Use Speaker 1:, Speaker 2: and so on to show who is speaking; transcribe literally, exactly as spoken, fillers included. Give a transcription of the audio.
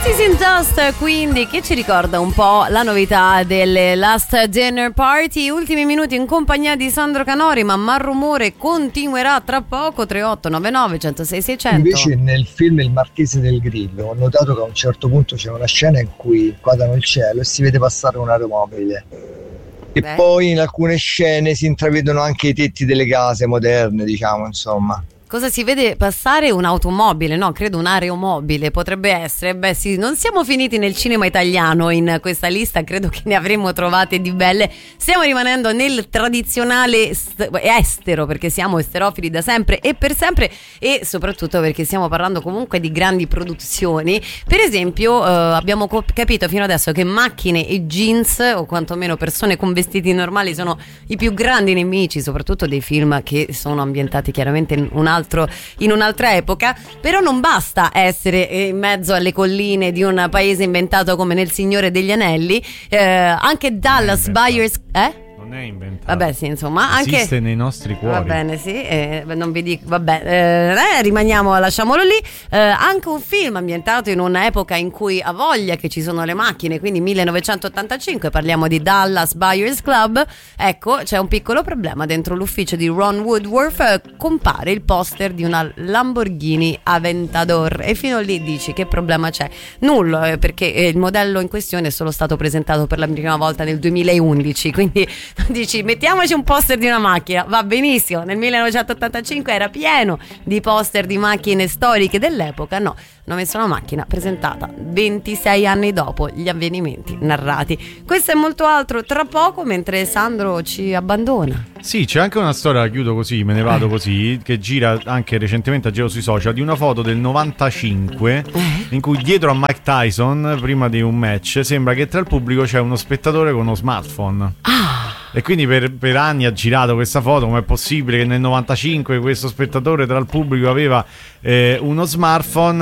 Speaker 1: Cities in Dust, quindi, che ci ricorda un po' la novità delle Last Dinner Party. Ultimi minuti in compagnia di Sandro Canori, ma Malrumore continuerà tra poco. Tre otto nove nove uno zero sei sei zero zero.
Speaker 2: Invece nel film Il Marchese del Grillo ho notato che a un certo punto c'è una scena in cui guardano il cielo e si vede passare un'aeromobile. E Beh. poi in alcune scene si intravedono anche i tetti delle case moderne, diciamo, insomma.
Speaker 1: Cosa si vede passare? Un'automobile, no, credo un'aeromobile, potrebbe essere. Beh sì, non siamo finiti nel cinema italiano in questa lista, credo che ne avremmo trovate di belle. Stiamo rimanendo nel tradizionale st- estero, perché siamo esterofili da sempre e per sempre, e soprattutto perché stiamo parlando comunque di grandi produzioni. Per esempio, eh, abbiamo co- capito fino adesso che macchine e jeans, o quantomeno persone con vestiti normali, sono i più grandi nemici, soprattutto dei film che sono ambientati chiaramente in un altro in un'altra epoca. Però non basta essere in mezzo alle colline di un paese inventato come nel Signore degli Anelli, eh, anche Dallas Buyers eh?
Speaker 3: Non è inventato.
Speaker 1: Vabbè, sì, insomma, anche
Speaker 3: esiste nei nostri cuori.
Speaker 1: Va bene, sì, eh, non vi dico, vabbè, eh, rimaniamo, lasciamolo lì. Eh, anche un film ambientato in un'epoca in cui ha voglia che ci sono le macchine, quindi millenovecentottantacinque, parliamo di Dallas Buyers Club. Ecco, c'è un piccolo problema: dentro l'ufficio di Ron Woodworth eh, compare il poster di una Lamborghini Aventador, e fino lì dici che problema c'è? Nullo, eh, perché eh, il modello in questione è solo stato presentato per la prima volta nel duemilaundici, quindi dici mettiamoci un poster di una macchina, va benissimo. Nel millenovecentottantacinque era pieno di poster di macchine storiche dell'epoca. No, hanno messo una macchina presentata ventisei anni dopo gli avvenimenti narrati. Questo è molto altro tra poco, mentre Sandro ci abbandona.
Speaker 3: Sì, c'è anche una storia, chiudo così, me ne vado così, che gira anche recentemente a giro sui social, di una foto del novantacinque in cui dietro a Mike Tyson, prima di un match, sembra che tra il pubblico c'è uno spettatore con uno smartphone.
Speaker 1: Ah!
Speaker 3: E quindi per, per anni ha girato questa foto. Com'è possibile che nel novantacinque questo spettatore tra il pubblico aveva eh, uno smartphone?